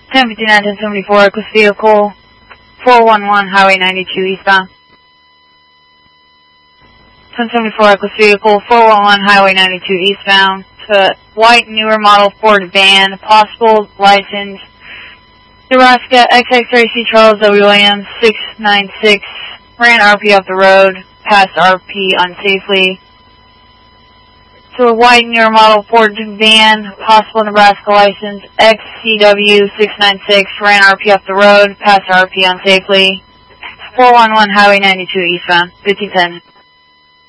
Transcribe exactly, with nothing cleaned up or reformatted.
ten fifty-nine, ten seventy-four, Equus vehicle, four one one, Highway ninety-two eastbound. ten seventy-four, Equus vehicle, four one one, Highway ninety-two eastbound. To white, newer model Ford van, possible license, Nebraska X X R C Charles W. Williams, six nine six, ran R P off the road, passed R P unsafely. To a white, newer model Ford van, possible Nebraska license, X C W six nine six, ran R P off the road, passed R P unsafely. four one one, Highway ninety-two eastbound, fifteen ten.